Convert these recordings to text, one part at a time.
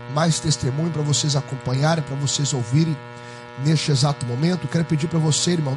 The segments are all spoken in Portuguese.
mais testemunho para vocês acompanharem, para vocês ouvirem neste exato momento. Quero pedir para você, irmão,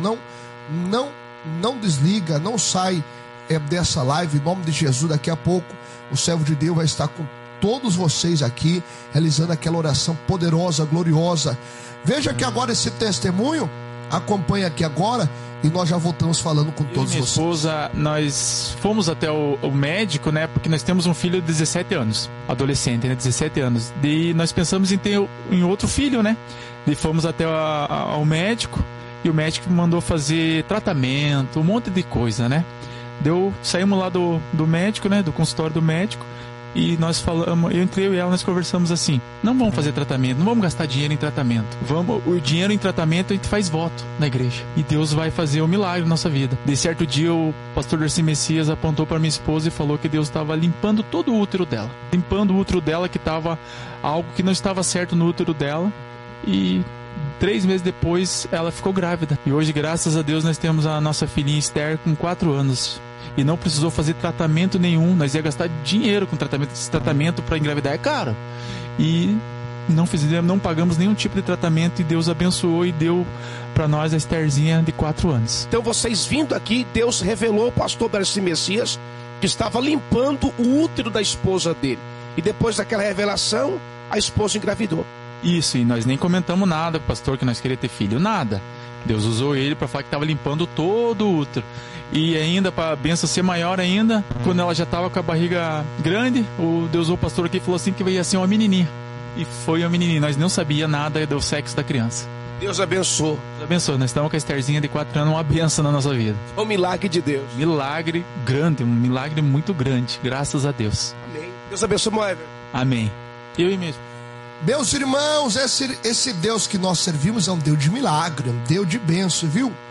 não desliga, não sai dessa live, em nome de Jesus. Daqui a pouco o servo de Deus vai estar com todos vocês aqui, realizando aquela oração poderosa, gloriosa. Veja que agora esse testemunho, acompanha aqui agora, e nós já voltamos falando com todos vocês. Minha esposa, nós fomos até o médico, né? Porque nós temos um filho de 17 anos, adolescente, né? 17 anos. E nós pensamos em ter outro filho, né? E fomos até ao médico, e o médico mandou fazer tratamento, um monte de coisa, né? Saímos lá do médico, né? Do consultório do médico. E nós falamos, eu e ela, nós conversamos assim: não vamos fazer tratamento, não vamos gastar dinheiro em tratamento. O dinheiro em tratamento a gente faz voto na igreja. E Deus vai fazer um milagre na nossa vida. De certo dia, o pastor Darcy Messias apontou para minha esposa e falou que Deus estava limpando todo o útero dela. Limpando o útero dela, que estava algo que não estava certo no útero dela. E 3 meses depois, ela ficou grávida. E hoje, graças a Deus, nós temos a nossa filhinha Esther com 4 anos. E não precisou fazer tratamento nenhum. Nós ia gastar dinheiro com tratamento. Esse tratamento para engravidar é caro. E não pagamos nenhum tipo de tratamento. E Deus abençoou e deu para nós a Estherzinha de 4 anos. Então vocês vindo aqui, Deus revelou ao pastor Darcy Messias que estava limpando o útero da esposa dele. E depois daquela revelação, a esposa engravidou. Isso, e nós nem comentamos nada, pastor, que nós queríamos ter filho, nada. Deus usou ele para falar que estava limpando todo o útero. E ainda, para a bênção ser maior ainda, quando ela já estava com a barriga grande, Deus usou o pastor aqui e falou assim que ia ser uma menininha. E foi uma menininha, nós não sabíamos nada do sexo da criança. Deus abençoou. Deus abençoou, nós estamos com a Estherzinha de 4 anos, uma bênção na nossa vida. É um milagre de Deus. Milagre grande, um milagre muito grande, graças a Deus. Amém. Deus abençoe, Moever. Amém. Eu e mesmo. Meus irmãos, esse Deus que nós servimos é um Deus de milagre, um Deus de bênção, viu?